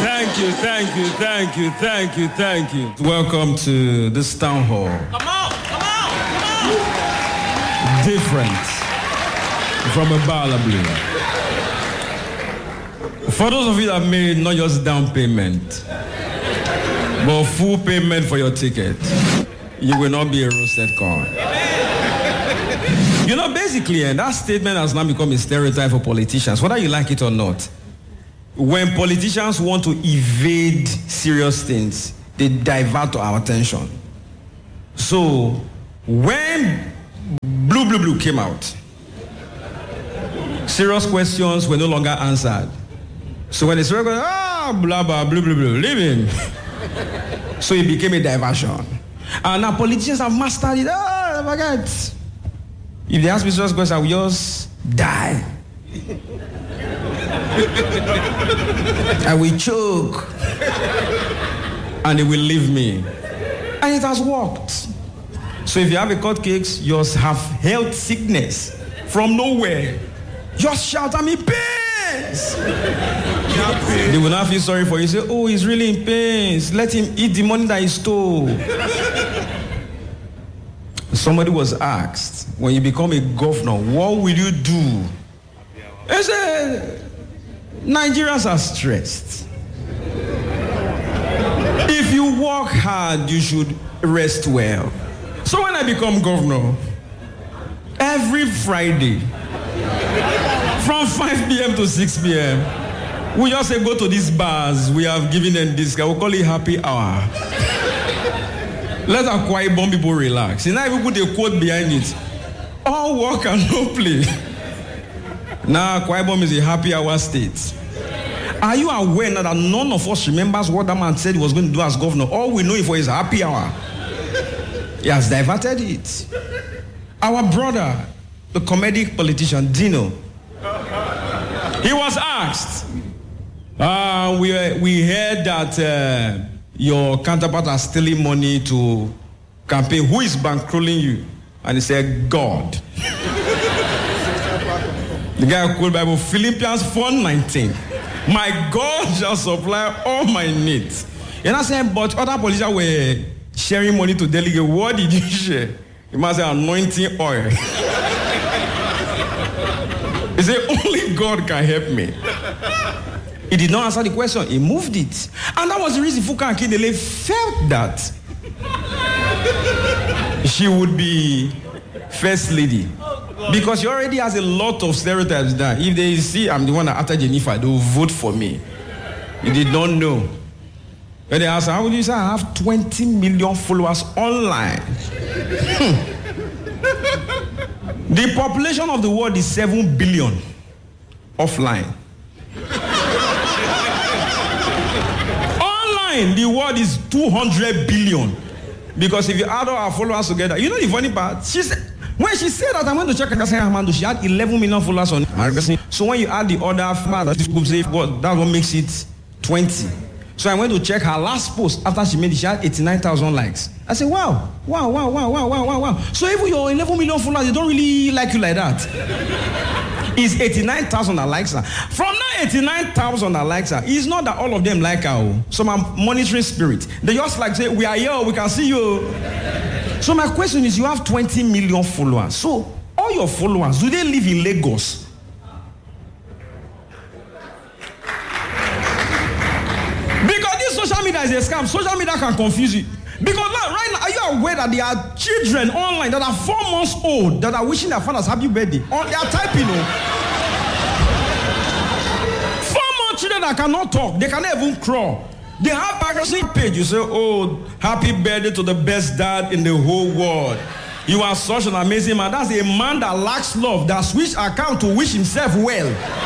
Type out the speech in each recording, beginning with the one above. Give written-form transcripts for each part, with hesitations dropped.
Thank you. Welcome to this town hall. Come on. Different from a Balablu. For those of you that made not just down payment, but full payment for your ticket, you will not be a roasted corn. You know, basically, that statement has now become a stereotype for politicians, whether you like it or not. When politicians want to evade serious things, they divert our attention. So, when Blue came out, serious questions were no longer answered. So when they started going, blah, blah, blue, leave him. So it became a diversion. And now politicians have mastered it. Forget. If they ask me serious questions, I will just die. I will choke. And they will leave me. And it has worked. So if you have a court case, you have health sickness from nowhere, just shout, I'm in pains. They will not feel sorry for you. Say, oh, he's really in pains. Let him eat the money that he stole. Somebody was asked, when you become a governor, what will you do? They said, Nigerians are stressed. If you work hard, you should rest well. So when I become governor, every Friday, from 5 p.m. to 6 p.m., we just say go to these bars. We have given them this. We'll call it happy hour. Let our quiet bomb people relax. And now we put a quote behind it. All work and no play. Now quiet bomb is a happy hour state. Are you aware now that none of us remembers what that man said he was going to do as governor? All we know is for his happy hour. He has diverted it. Our brother, the comedic politician, Dino, he was asked, we heard that your counterpart are stealing money to campaign. Who is bankrolling you? And he said, God. The guy quoted Bible, Philippians 4:19. My God shall supply all my needs. And I said, but other politicians were sharing money to delegate. What did you share? He must say anointing oil. He said, only God can help me. He did not answer the question. He moved it. And that was the reason Fuka Akindele felt that she would be first lady. Because she already has a lot of stereotypes there. If they see I'm the one that after Jennifer, they will vote for me. He did not know. When they asked her, how would you say I have 20 million followers online? The population of the world is 7 billion offline. Online, the world is 200 billion. Because if you add all our followers together, you know the funny part? When she said that, I went to check her, she had 11 million followers on it. So when you add the other, that's what makes it 20. So I went to check her last post after she made it. She had 89,000 likes. I said, wow. So even your 11 million followers, they don't really like you like that. It's 89,000 that likes her. From that 89,000 that likes her, it's not that all of them like her. Some are monitoring spirit. They just like say, we are here, we can see you. So my question is, you have 20 million followers. So all your followers, do they live in Lagos? Because this social media is a scam. Social media can confuse you. Because right now, are you aware that there are children online that are 4 months old that are wishing their fathers happy birthday? Or they are typing, 4 month children that cannot talk, they cannot even crawl. They have magazine page. You say, oh, happy birthday to the best dad in the whole world. You are such an amazing man. That's a man that lacks love, that switch account to wish himself well.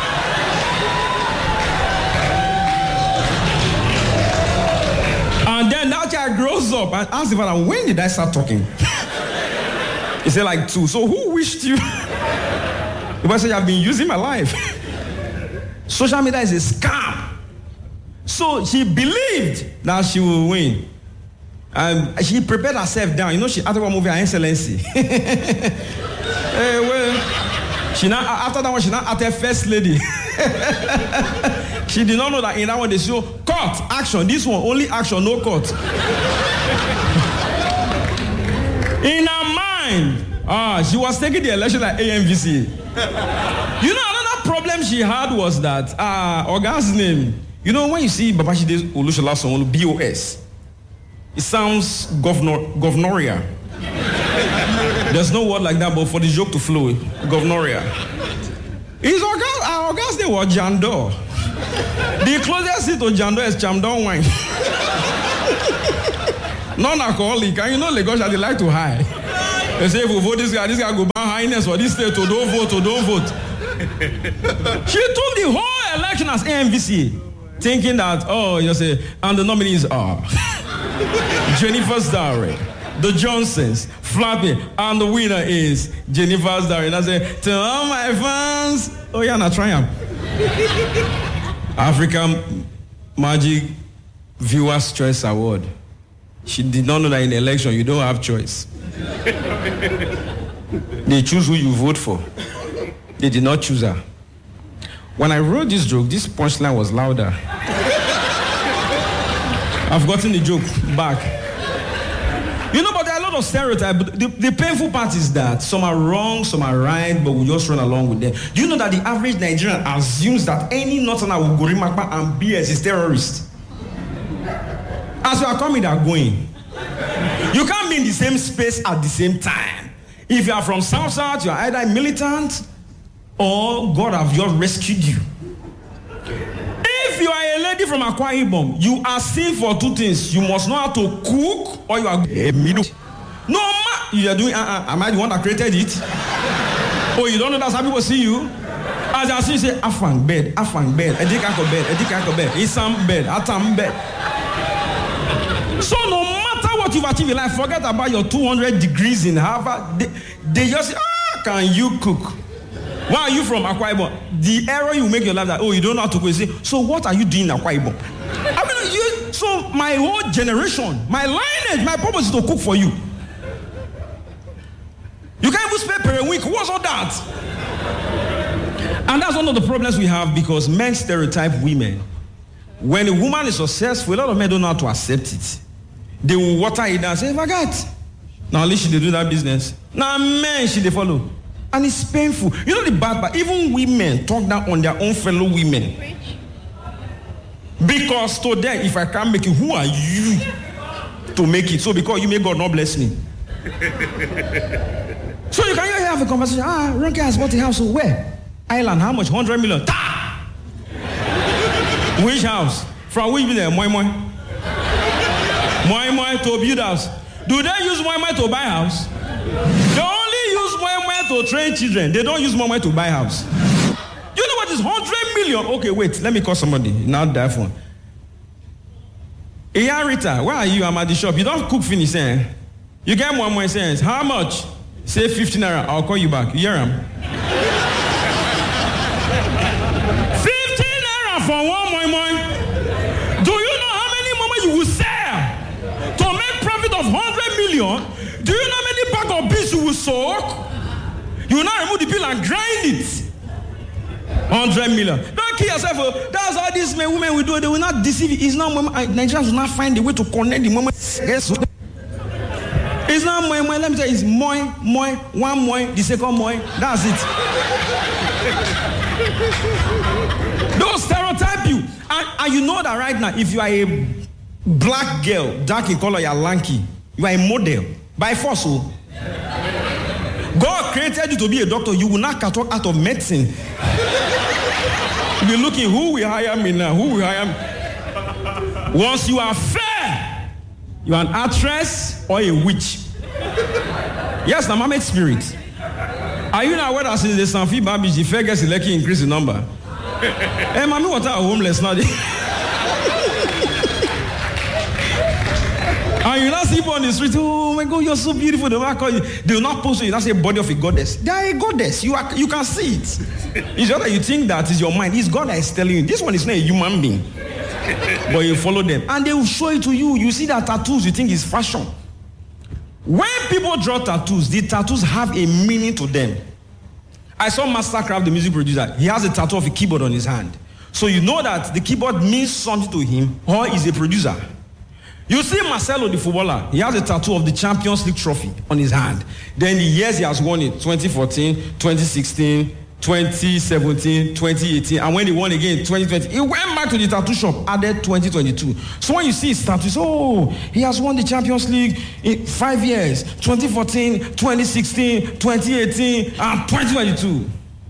And then that child grows up and asks the father, when did I start talking? He said, like 2. So who wished you? The boy said, I've been using my life. Social media is a scam. So she believed that she will win. And she prepared herself down. You know, she after one movie, Her Excellency. She now, after that one, she now acted first lady. She did not know that in that one they show, Cut, action. This one, only action, no cut. In her mind, she was taking the election at AMVC. You know, another problem she had was that, Oga's name, you know, when you see Babashide Olushola Sanwo-Olu, BOS, it sounds governorial. There's no word like that, but for the joke to flow, governorial. Our Oga's name was Jandor. The closest thing to Jandor is Chamdon wine. Non-alcoholic, and you know Lagos, they like to hide. They say if we vote this guy go ban highness for this state, to don't vote. She took the whole election as AMVC, thinking that, you say, and the nominees are Jennifer's Dowry, the Johnsons, Flappy, and the winner is Jennifer's Dowry. And I say, to all my fans, now triumph. African Magic Viewers' Choice Award. She did not know that in the election you don't have choice. They choose who you vote for. They did not choose her. When I wrote this joke, this punchline was louder. I've gotten the joke back. You know, but there are a lot of stereotypes. The painful part is that some are wrong, some are right, but we just run along with them. Do you know that the average Nigerian assumes that any Northerner will go Rimakpa and BS is terrorist? As you are coming, they are going. You can't be in the same space at the same time. If you are from South, you are either militant or God have just rescued you. If you are a lady from Akwa Ibom, you are seen for two things. You must know how to cook or you are a middle. No, you are doing, am I the one that created it? Oh, you don't know that's how people see you? As I see you say, Afang bed, Edikako bed, Isam bed, Atam bed. So no matter what you've achieved in life, forget about your 200 degrees in Harvard. They just say, can you cook? Where are you from, Akwa Ibom? The error you make your life that, you don't know how to cook. You say, so what are you doing in Akwa Ibom? So my whole generation, my lineage, my purpose is to cook for you. You can't even spend per week. What's all that? And that's one of the problems we have because men stereotype women. When a woman is successful, a lot of men don't know how to accept it. They will water it down and say, forget. Now at least she did do that business. Now men she they follow. And it's painful. You know the bad part, even women talk down on their own fellow women. Because to them, if I can't make it, who are you to make it? So because you make God not bless me. So you can have a conversation. Ronke has bought a house. Where? Island. How much? 100 million. Which house? From which business? Moi Moi to build house. Do they use Moi Moi to buy house? They only use Moi Moi to train children. They don't use Moi Moi to buy house. You know what is 100 million? Okay, wait. Let me call somebody. Now that phone. Hey, Rita, where are you? I'm at the shop. You don't cook finish, eh? You get Moi Moi cents. How much? Say 15 naira. I'll call you back. You hear him? 15 naira for one Moi Moi. Do you know how many Moi Moi you will sell to make profit of 100 million? Do you know how many bag of beans you will soak? You will now remove the peel and grind it. 100 million. Don't kill yourself. That's how these men, women will do. They will not deceive you. It's not Nigerians will not find a way to connect the moment. Yes. It's not moi. Let me tell you, it's moi. One moi, the second moi. That's it. Don't stereotype you. And you know that right now, if you are a black girl, dark in color, you are lanky. You are a model. By force. God created you to be a doctor. You will not cut out of medicine. You'll be looking, who will hire me now? Who will hire me? Once you are fair, you are an actress or a witch. Yes, the Mamet spirit. Are you not aware that since the Sanfi Babi, the fair gets elected increase in number? Hey, mommy, what are homeless now? And you not see people on the street, oh my God, you're so beautiful. They will not post you, that's a body of a goddess. They are a goddess. You can see it. It's just that you think that is your mind. It's God that is telling you. This one is not a human being. But you follow them. And they will show it to you. You see that tattoos, you think it's fashion. When people draw tattoos, the tattoos have a meaning to them. I saw Mastercraft, the music producer. He has a tattoo of a keyboard on his hand. So you know that the keyboard means something to him, or he's a producer. You see Marcelo, the footballer, he has a tattoo of the Champions League trophy on his hand. Then the years he has won it, 2014, 2016, 2017, 2018, and when he won again in 2020, he went back to the tattoo shop, added 2022. So when you see his tattoos, oh, he has won the Champions League in 5 years, 2014, 2016, 2018, and 2022.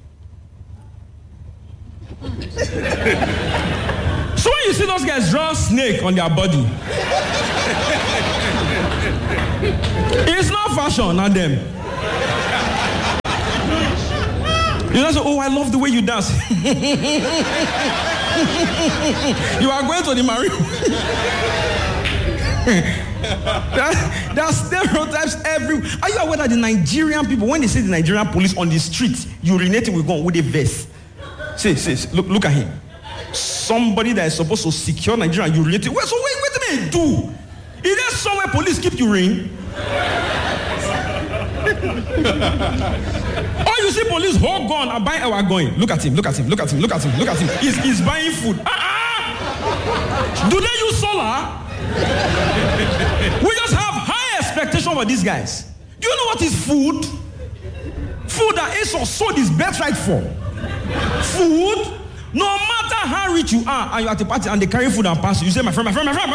So when you see those guys draw snake on their body, it's not fashion, not them. You know, so, oh, I love the way you dance. You are going to the marine. There are stereotypes everywhere. Are you aware that the Nigerian people, when they see the Nigerian police on the street, urinating with gun with a vest? Say, look at him. Somebody that is supposed to secure Nigeria urinating. Wait a minute, do? Is there somewhere police keep urine? Or you see police hold gun and buy our going. Look at him. He's buying food. Do they use solar? We just have high expectation for these guys. Do you know what is food? Food that ASOS sold his birthright for. Food? No matter how rich you are and you're at a party and they carry food and pass you, say, my friend, come back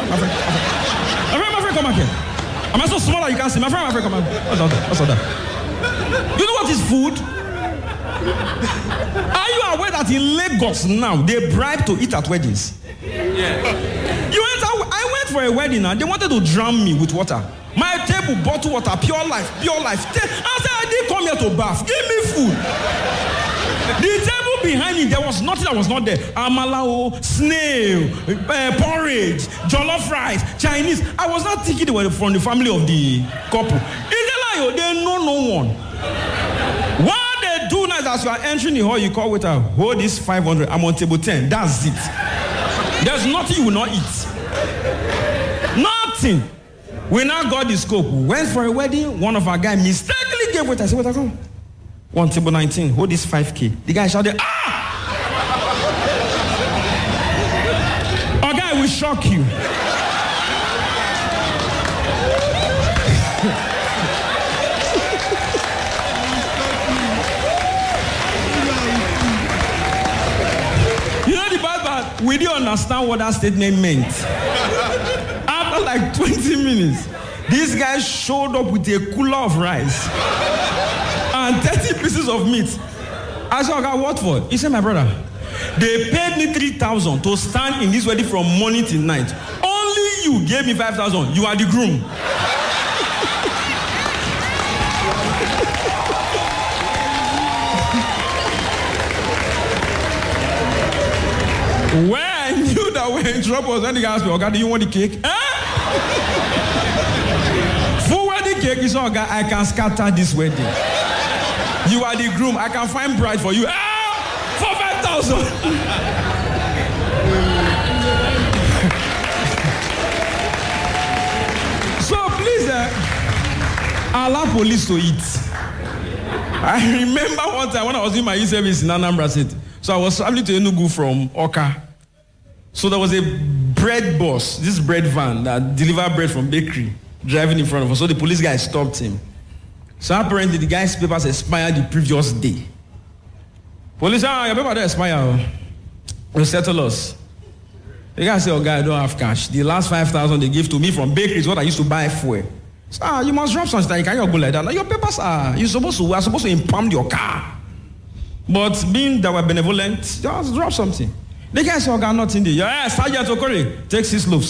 here. Am I so small that you can't see? My friend, come back. What's all that? You know what is food? Are you aware that in Lagos now, they bribe to eat at weddings? Yeah. I went for a wedding and they wanted to drown me with water. My table, bottled water, pure life. I said, I didn't come here to bath. Give me food. The table behind me, there was nothing that was not there. Amalao, snail, porridge, jollof rice, Chinese. I was not thinking they were from the family of the couple. They know no one. What they do now is as you are entering the hall, you call waiter, hold this 500, I'm on table 10. That's it. There's nothing you will not eat. Nothing. We now got the scope. We went for a wedding. One of our guys mistakenly gave waiter. I said, waiter, come. On table 19, hold this 5K. The guy shouted, Our guy will shock you. You know the bad part? We didn't understand what that statement meant. After like 20 minutes, this guy showed up with a cooler of rice and 30 pieces of meat. I said, okay, what for? He said, my brother, they paid me 3,000 to stand in this wedding from morning till night. Only you gave me 5,000. You are the groom. When I knew that we're in trouble was when the guy asked me, okay, do you want the cake? Full wedding cake is all, guy, I can scatter this wedding. You are the groom. I can find bride for you. For 5,000. So please, allow police to eat. I remember one time when I was in my e-service in Anambra State. So I was traveling to Enugu from Oka. So there was a bread boss, this bread van that delivered bread from bakery, driving in front of us. So the police guy stopped him. So apparently the guy's papers expired the previous day. Police said, your paper don't expire. Will settle us. The guy said, oh, guy, I don't have cash. The last 5,000 they gave to me from bakery is what I used to buy fuel. So, you must drop something. You cannot go like that. Now, your papers are, we are supposed to impound your car. But being that we're benevolent, just drop something. The guy said, okay, not in there. Yeah, Sergeant Okori, take 6 loaves.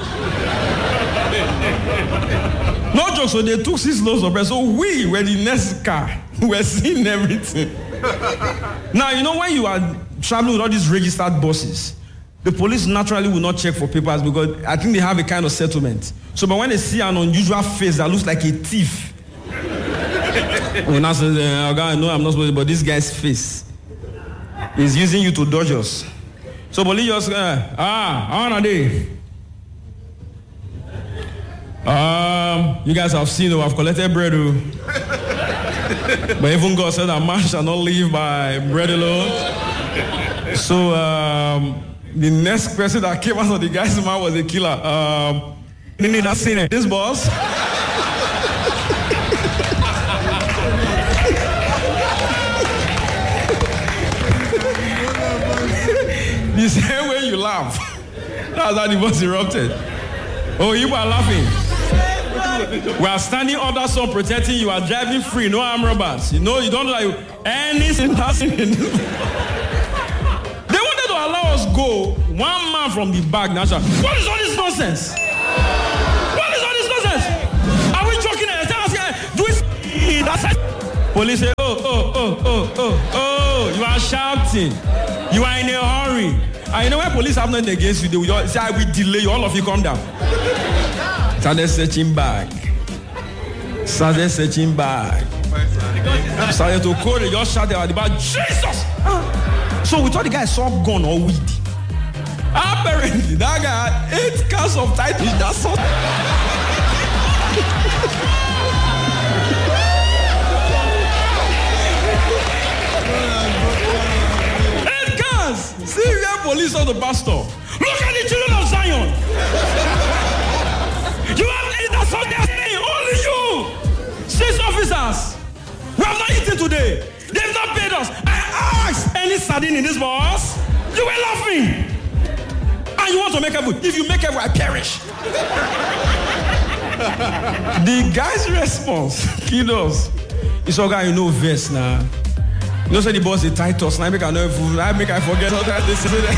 No joke, so they took 6 loaves of bread. So we were the next car. We were seeing everything. Now, you know, when you are traveling with all these registered buses, the police naturally will not check for papers because I think they have a kind of settlement. So, but when they see an unusual face that looks like a thief, when I say, I know I'm not supposed to, but this guy's face is using you to dodge us. So police just, how are they? You guys have seen, I've collected bread. But even God said that man shall not live by bread alone, So the next person that came out of the guy's mouth was a killer. Didn't that seen it? This boss. The same way you laugh. That's how the boss erupted. Oh, you are laughing. We are standing under sun protecting you. Are driving free, no armed robbers. You know, you don't know that anything happening in this. They wanted to allow us go. One man from the back, Nasha. What is all this nonsense? What is all this nonsense? Are we joking? Do it. That's it. Police say, oh, you are shouting. You are in a hurry. And you know when police have nothing against you, they will say, I will delay you. All of you come down. Started searching bag. Started to call it, just shouted at the back, Jesus! So we thought the guy saw gun or weed. Apparently, that guy had 8 cans of tight fish. That's all. 8 cans! See, we have police on the pastor. Look at the children of Zion. You have eaten, that's what they're saying. Only you. 6 officers. We have not eaten today. They've not paid us. I asked any sardine in this boss. You were laughing. And you want to make a food. If you make a food, I perish. The guy's response, kiddos. It's all guy, you know, verse now. You know, say the boss is Titus. Now I make I know food. I make I forget all that. This is it.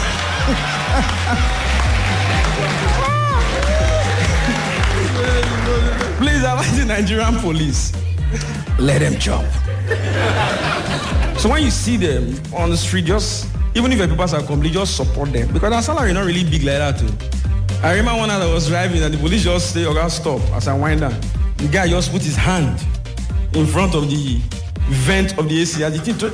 Please, I like the Nigerian police. Let them jump. So when you see them on the street, just, even if your papers are complete, just support them. Because their salary is not really big like that too. I remember one night I was driving and the police just say, okay, stop. As I wind down, the guy just put his hand in front of the vent of the AC as the thing to,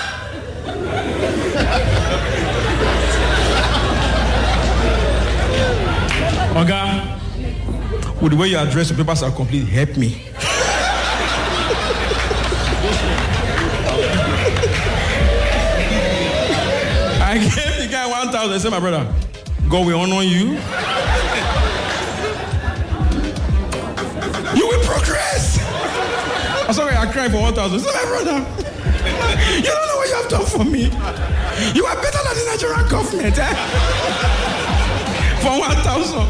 okay. With the way you address the papers are complete, help me. I gave the guy 1,000. I said, my brother, God will honor you. You will progress. I saw I cried for 1,000. I said, my brother, you don't know what you have done for me. You are better than the Nigerian government, eh? For 1,000.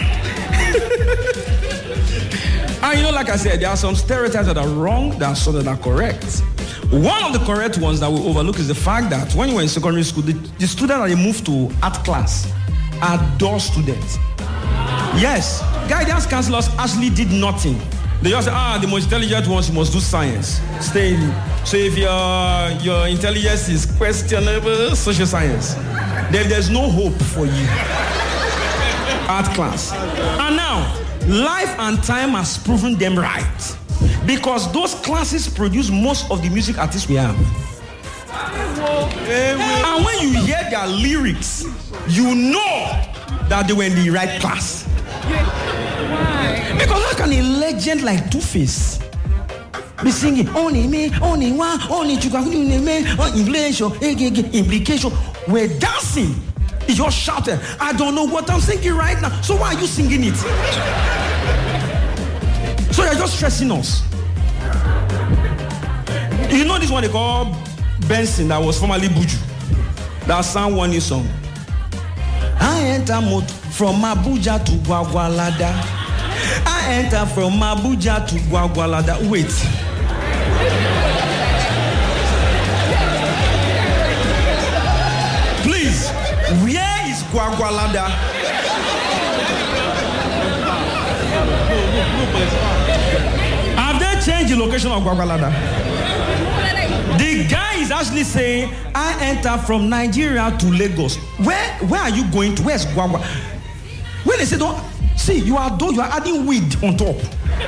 And you know, like I said, there are some stereotypes that are wrong, there are some that are correct. One of the correct ones that we overlook is the fact that when you were in secondary school, the students that they moved to art class are dull students. Yes, guidance counselors actually did nothing. They just said, the most intelligent ones must do science. Stay in. So if your intelligence is questionable, social science, then there's no hope for you. Art class. And now, life and time has proven them right. Because those classes produce most of the music artists we have. And when you hear their lyrics, you know that they were in the right class. Because how can a legend like Two-Face be singing only me, only one, only implication? We're dancing. He just shouted, I don't know what I'm singing right now. So why are you singing it? So you're just stressing us. You know this one they call Benson that was formerly Buju. That sang one new song. I enter motor from Abuja to Gwagwalada. I enter from Abuja to Gwagwalada. Wait. Please, where is Gwagwalada? Have they changed the location of Gwagwalada? The guy is actually saying, I enter from Nigeria to Lagos. Where are you going to? Where's Gwagwa? When they say, don't see, you are adding weed on top.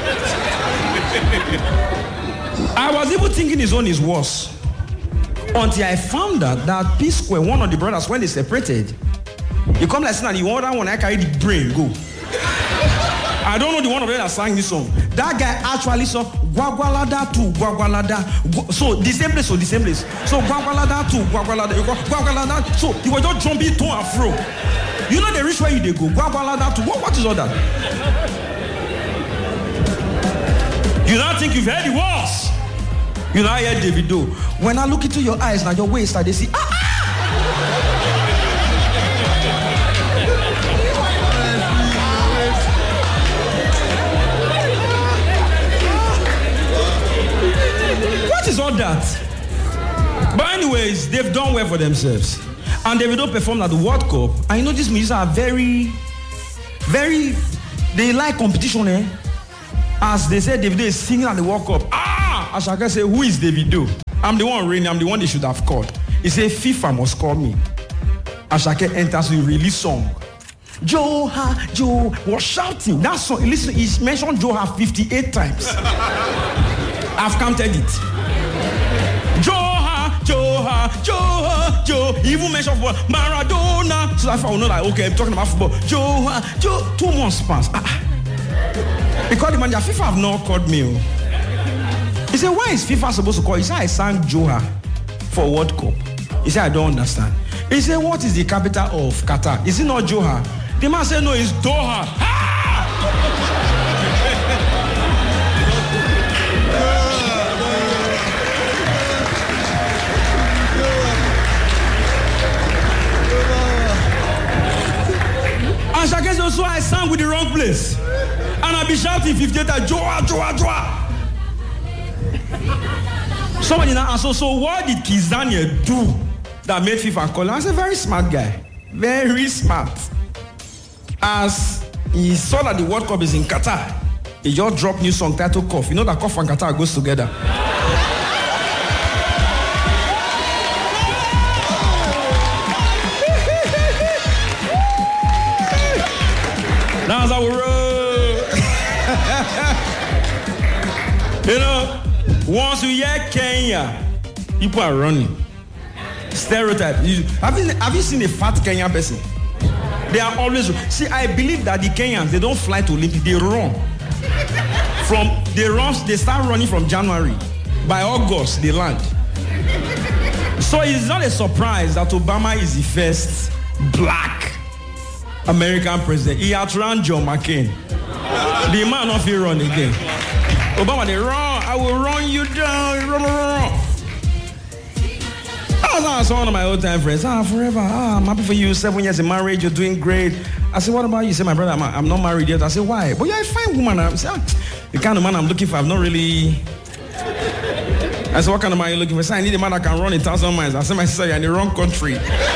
I was even thinking his own is worse. Until I found out that P Square, one of the brothers, when they separated, you come like, you want that one, I carry the brain, go. I don't know the one of them that sang this song. that guy actually saw Gwagwalada to Gwagwalada. So the same place. So Gwagwalada to Gwagwalada. So he was just jumping to and fro. You know the rich where they go. Gwagwalada to what is all that? You don't think you've heard the words. You know I hear Davido. When I look into your eyes now, your waist, they see What is all that? But anyways, they've done well for themselves. And Davido performed at the World Cup. And you know these musicians are very, they like competition, eh? As they said, Davido is singing at the World Cup. Ashake say, who is Davido? I'm the one reigning, I'm the one they should have called. He said, FIFA must call me. Ashake enters with release song. Joe was shouting. That song, listen, he mentioned Joe 58 times. I've counted it. Joe. He even mentioned football. Maradona. So I will know that, okay, I'm talking about football. Joe. 2 months passed. Because the manager, FIFA have not called me. He said, why is FIFA supposed to call? He said, I sang Joha for World Cup. He said, I don't understand. He said, what is the capital of Qatar? Is it not Joha? The man said, no, it's Doha. And Shaka said, so I sang with the wrong place. And I be shouting 58 times, Joa. Somebody now asked, so what did Kizania do that made FIFA call him? I said, very smart guy. Very smart. As he saw that the World Cup is in Qatar, he just dropped new song titled Cough. You know that Cough and Qatar goes together. That's how we roll. You know, once you hear Kenya, people are running. Stereotype. Have you seen a fat Kenyan person? They are always. See, I believe that the Kenyans, they don't fly to Olympics, they run. They start running from January. By August, they land. So it's not a surprise that Obama is the first black American president. He outrun John McCain. The man not feel run again. Obama, they run. I will run you down. Run. I was one of my old time friends. Forever. I'm happy for you. 7 years in marriage. You're doing great. I said, what about you? He said, my brother, I'm not married yet. I said, why? But you're a fine woman. I said, the kind of man I'm looking for, I'm not really. I said, what kind of man are you looking for? I said, I need a man that can run 1,000 miles. I said, my sister, you're in the wrong country.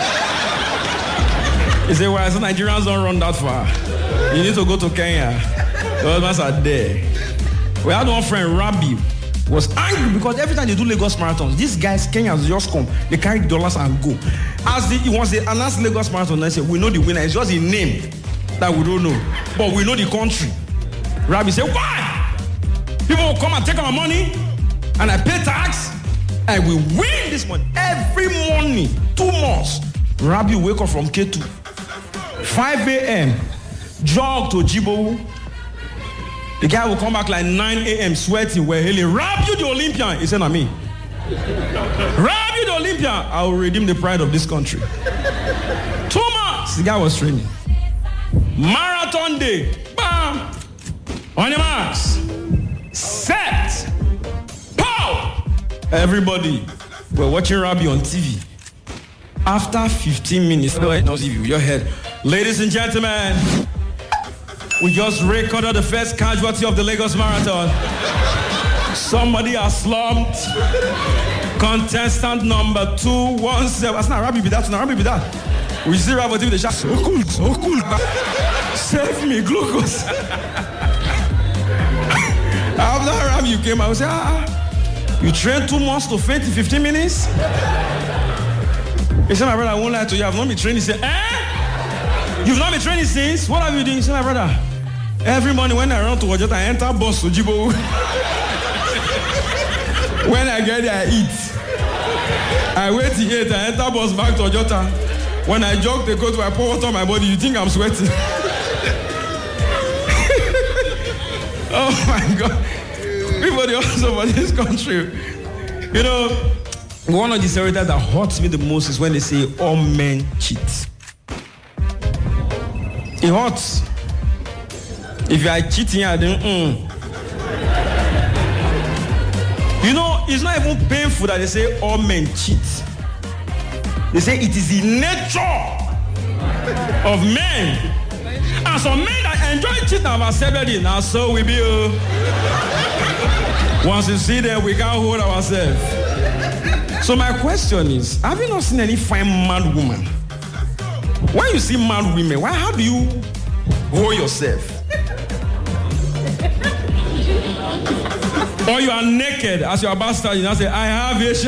He said, well, I said, Nigerians don't run that far. You need to go to Kenya. The husbands are there. We had one friend, Rabbi, was angry because every time they do Lagos marathons, these guys, Kenyans, just come. They carry dollars and go. Once they announced Lagos marathon, they said, we know the winner. It's just a name that we don't know. But we know the country. Rabbi said, why? People will come and take our money, and I pay tax, and we win this money. Every morning, 2 months, Rabbi will wake up from K2. 5 a.m., jog to Jibo. The guy will come back like 9 a.m. sweating. We're hailing, Rab you the Olympian. He said, not me. Rab you the Olympian. I will redeem the pride of this country. 2 months, the guy was training. Marathon day. Bam. On your marks. Set. Pow. Everybody, we're watching Rabbi on TV. After 15 minutes, your head. Ladies and gentlemen, we just recorded the first casualty of the Lagos Marathon. Somebody has slumped. Contestant number 217. That's not Rabbi be that. We see Rabbi with the shot. So cool. Save me, glucose. After Rabbi, you came out and said, you trained 2 months to faint in 15 minutes? He said, my brother, I won't lie to you. I've not been training. He said, You've not been training since? What have you done? He said, my brother, every morning when I run to Ojota, I enter bus to Jibo. When I get there, I eat. I wait to eat, I enter bus back to Ojota. When I jog the coat, I pour water on my body. You think I'm sweating? Oh my God. People, they also for this country. You know, one of the stereotypes that hurts me the most is when they say all men cheat. It hurts. If you are cheating, I don't. You know, it's not even painful that they say all men cheat. They say it is the nature of men. And some men that enjoy cheating have accepted it. Now so we be. Once you see them, we can't hold ourselves. So my question is, have you not seen any fine mad woman? When you see mad women, how do you hold yourself? Or you are naked as you are about to start, you now say, I have a